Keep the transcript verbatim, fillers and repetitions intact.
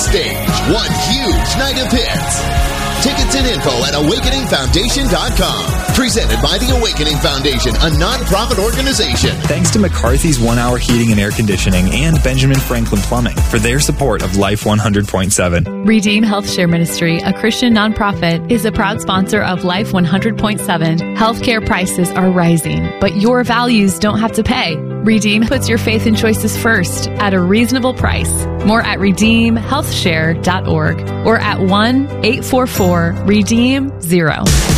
stage, one huge night of hits. Tickets and info at awakening foundation dot com. Presented by the Awakening Foundation, a non-profit organization. Thanks to McCarthy's One Hour Heating and Air Conditioning and Benjamin Franklin Plumbing for their support of Life one hundred point seven. Redeem Health Share Ministry, a Christian nonprofit, is a proud sponsor of Life one hundred point seven. Healthcare prices are rising, but your values don't have to pay. Redeem puts your faith and choices first at a reasonable price. More at redeem health share dot org or at one eight four four redeem zero.